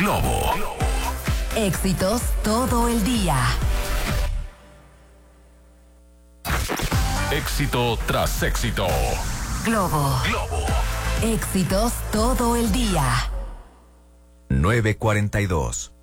Globo. Éxitos todo el día. Éxito tras éxito. Globo. Éxitos todo el día. 9:42.